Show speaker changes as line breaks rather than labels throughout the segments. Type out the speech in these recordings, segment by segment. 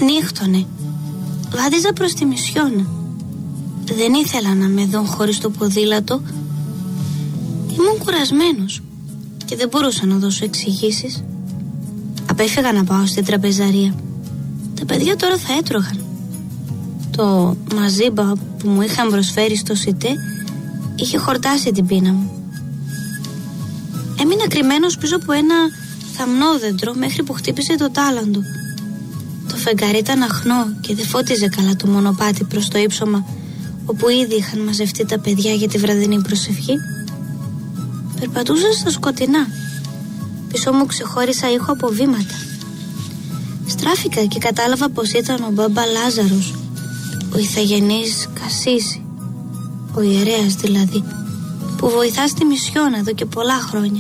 Νύχτωνε. Βάδιζα προς τη Μισιόνα. Δεν ήθελα να με δουν χωρίς το ποδήλατο. Ήμουν κουρασμένος και δεν μπορούσα να δώσω εξηγήσεις. Απέφυγα να πάω στην τραπεζαρία. Τα παιδιά τώρα θα έτρωγαν. Το μαζίμπα που μου είχαν προσφέρει στο ΣΥΤΕ είχε χορτάσει την πείνα μου. Έμεινα κρυμμένος πίσω από ένα θαμνόδεντρο μέχρι που χτύπησε το τάλαντο. Το φεγγάρι ήταν αχνό και δεν φώτιζε καλά το μονοπάτι προς το ύψωμα όπου ήδη είχαν μαζευτεί τα παιδιά για τη βραδινή προσευχή. Περπατούσα στα σκοτεινά. Πίσω μου ξεχώρισα ήχο από βήματα. Στράφηκα και κατάλαβα πως ήταν ο μπαμπά Λάζαρος, ο ηθαγενής Κασίση, ο ιερέας δηλαδή, που βοηθά στη Μισιόνα εδώ και πολλά χρόνια.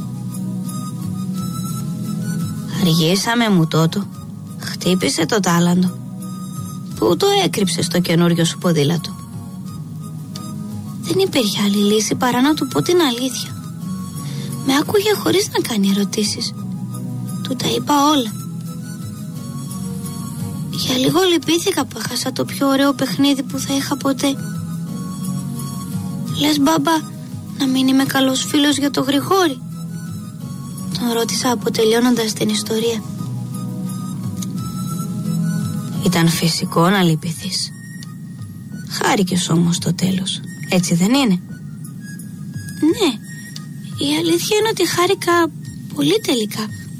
Αργήσαμε μου τότο. Χτύπησε το τάλαντο. Πού το έκρυψε στο καινούριο σου ποδήλατο? Δεν υπήρχε άλλη λύση παρά να του πω την αλήθεια. Με άκουγε χωρίς να κάνει ερωτήσεις. Του τα είπα όλα. Για λίγο λυπήθηκα που έχασα το πιο ωραίο παιχνίδι που θα είχα ποτέ. Λες μπαμπά να μην είμαι καλός φίλος για το Γρηγόρη? Τον ρώτησα αποτελειώνοντας την ιστορία. Ήταν φυσικό να λυπηθείς. Χάρηκες όμως το τέλος, έτσι δεν είναι? Ναι, η αλήθεια είναι ότι χάρηκα πολύ τελικά.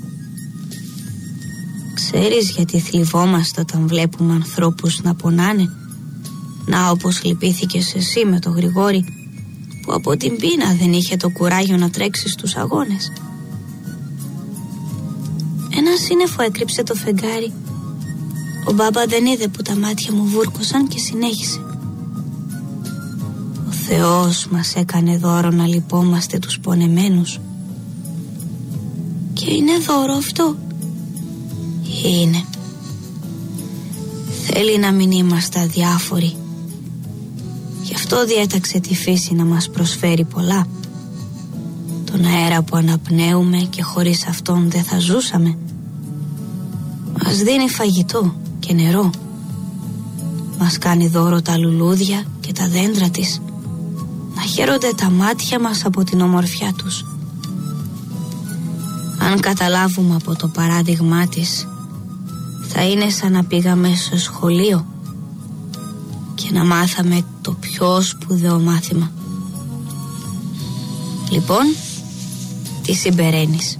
Ξέρεις γιατί θλιβόμαστε όταν βλέπουμε ανθρώπους να πονάνε? Να, όπως λυπήθηκες εσύ με το Γρηγόρη, που από την πείνα δεν είχε το κουράγιο να τρέξει στους αγώνες. Ένα σύννεφο έκρυψε το φεγγάρι. Ο μπάμπα δεν είδε που τα μάτια μου βούρκωσαν και συνέχισε. Ο Θεός μας έκανε δώρο να λυπόμαστε τους πονεμένους. Και είναι δώρο αυτό? Είναι. Θέλει να μην είμαστε αδιάφοροι. Γι' αυτό διέταξε τη φύση να μας προσφέρει πολλά. Τον αέρα που αναπνέουμε και χωρίς αυτόν δεν θα ζούσαμε. Μας δίνει φαγητό και νερό. Μας κάνει δώρο τα λουλούδια και τα δέντρα της. Να χαίρονται τα μάτια μας από την ομορφιά τους. Αν καταλάβουμε από το παράδειγμά της, θα είναι σαν να πήγαμε στο σχολείο και να μάθαμε το πιο σπουδαίο μάθημα. Λοιπόν, τι συμπεραίνεις?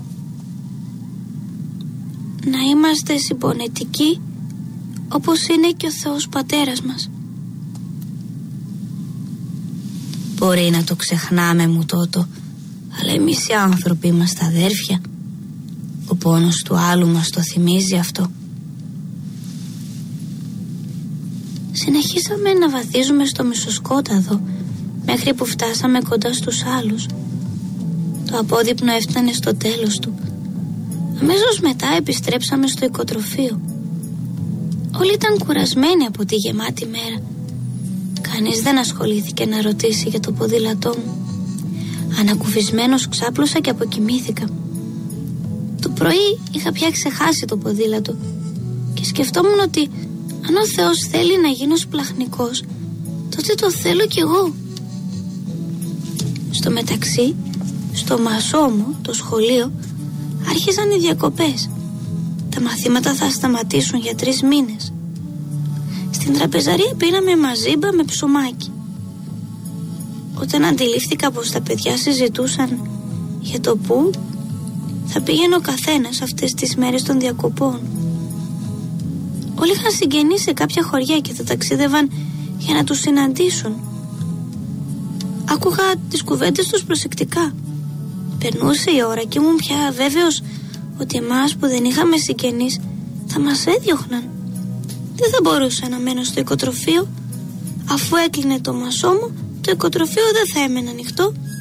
Να είμαστε συμπονετικοί όπως είναι και ο Θεός Πατέρας μας. Μπορεί να το ξεχνάμε μου τότο, αλλά εμείς οι άνθρωποι είμαστε αδέρφια. Ο πόνος του άλλου μας το θυμίζει αυτό. Συνεχίσαμε να βαδίζουμε στο μισοσκόταδο μέχρι που φτάσαμε κοντά στους άλλους. Το απόδειπνο έφτανε στο τέλος του. Αμέσως μετά επιστρέψαμε στο οικοτροφείο. Όλοι ήταν κουρασμένοι από τη γεμάτη μέρα. Κανείς δεν ασχολήθηκε να ρωτήσει για το ποδήλατό μου. Ανακουφισμένος ξάπλωσα και αποκοιμήθηκα. Το πρωί είχα πια ξεχάσει το ποδήλατο και σκεφτόμουν ότι αν ο Θεός θέλει να γίνω σπλαχνικός, τότε το θέλω κι εγώ. Στο μεταξύ, στο μασό μου, το σχολείο, άρχισαν οι διακοπές. Τα μαθήματα θα σταματήσουν για 3 μήνες. Στην τραπεζαρία πήραμε μαζίμπα με ψωμάκι. Όταν αντιλήφθηκα πως τα παιδιά συζητούσαν για το πού θα πήγαινε ο καθένας αυτές τις μέρες των διακοπών. Όλοι είχαν συγγενείς σε κάποια χωριά και θα ταξίδευαν για να τους συναντήσουν. Άκουγα τις κουβέντες τους προσεκτικά. Περνούσε η ώρα και ήμουν πια βέβαιος ότι εμάς που δεν είχαμε συγγενείς θα μας έδιωχναν. Δεν θα μπορούσα να μένω στο οικοτροφείο. Αφού έκλεινε το μασό μου, το οικοτροφείο δεν θα έμενε ανοιχτό.